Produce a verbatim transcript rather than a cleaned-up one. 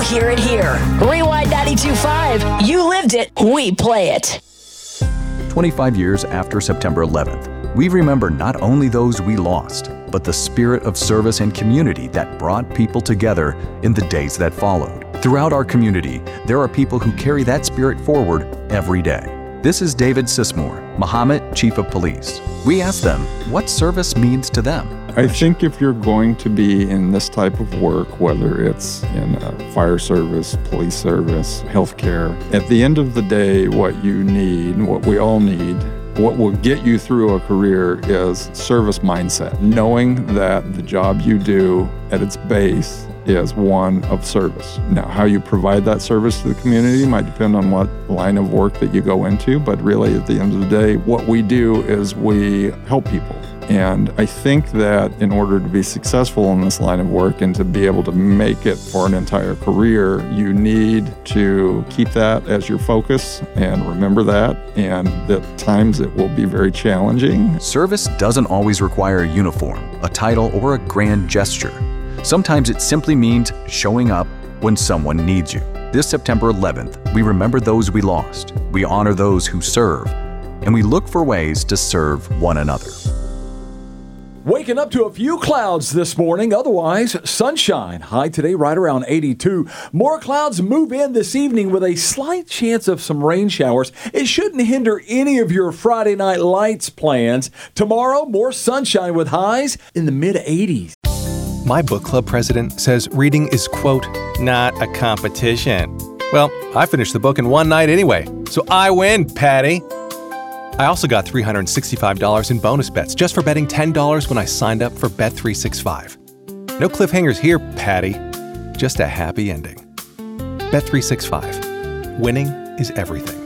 hear it here. Rewind ninety-two point five. You lived it. We play it. twenty-five years after September eleventh, we remember not only those we lost, but the spirit of service and community that brought people together in the days that followed. Throughout our community, there are people who carry that spirit forward every day. This is David Sismore, Mahomet Chief of Police. We asked them what service means to them. I think if you're going to be in this type of work, whether it's in a fire service, police service, healthcare, at the end of the day, what you need, what we all need, what will get you through a career is service mindset, knowing that the job you do at its base is one of service. Now, how you provide that service to the community might depend on what line of work that you go into, but really at the end of the day, what we do is we help people. And I think that in order to be successful in this line of work and to be able to make it for an entire career, you need to keep that as your focus and remember that. And at times it will be very challenging. Service doesn't always require a uniform, a title, or a grand gesture. Sometimes it simply means showing up when someone needs you. This September eleventh, we remember those we lost, we honor those who serve, and we look for ways to serve one another. Waking up to a few clouds this morning, otherwise sunshine. High today right around eighty-two. More clouds move in this evening with a slight chance of some rain showers. It shouldn't hinder any of your Friday night lights plans. Tomorrow, more sunshine with highs in the mid eighties. My book club president says reading is, quote, not a competition. Well, I finished the book in one night anyway, so I win, Patty. I also got three hundred sixty-five dollars in bonus bets just for betting ten dollars when I signed up for Bet three sixty-five. No cliffhangers here, Patty. Just a happy ending. Bet three sixty-five. Winning is everything.